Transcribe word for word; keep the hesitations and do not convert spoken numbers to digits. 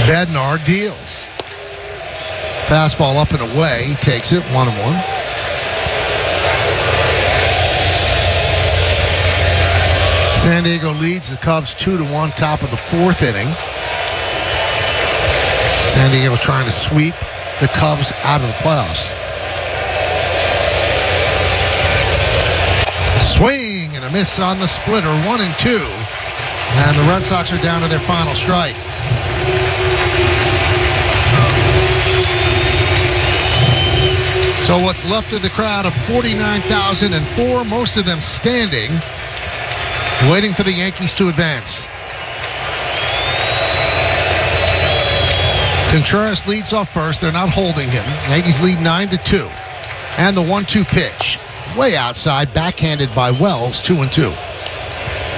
Bednar deals. Fastball up and away. He takes it, one and one. San Diego leads the Cubs two to one, top of the fourth inning. San Diego trying to sweep the Cubs out of the playoffs. Swing and a miss on the splitter, one and two. And the Red Sox are down to their final strike. So what's left of the crowd of forty-nine thousand four, most of them standing, waiting for the Yankees to advance. Contreras leads off first. They're not holding him. Yankees lead nine to two. And the one two pitch, way outside, backhanded by Wells, two and two.